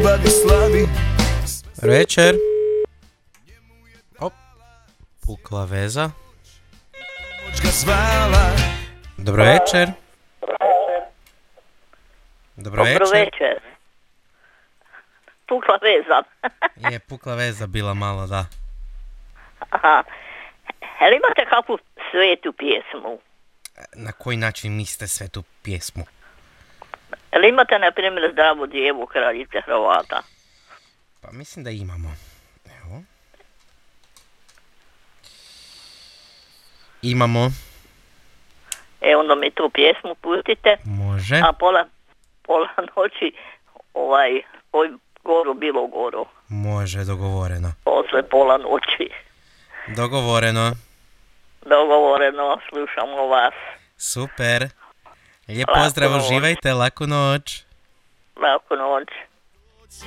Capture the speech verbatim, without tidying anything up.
ljubavi slavi. Dobar večer. Op, pukla veza. Dobro večer. Dobro večer. Dobro večer. Pukla veza. Je, pukla veza bila malo, da. Aha. Jel imate kakvu svetu pjesmu? Na koji način mislite svetu pjesmu? Jel imate, na primjer, Zdravu djevu, kraljice Hrvata? Pa mislim da imamo. Evo. Imamo. E, onda mi tu pjesmu pustite. Može. A pola, pola noći, ovaj, oj, goro bilo goro. Može, dogovoreno. Posle pola noći. Dogovoreno. Dogovoreno, slušamo vas. Super. Lijep Laku pozdrav, noć. uživajte, laku noć. Laku noć.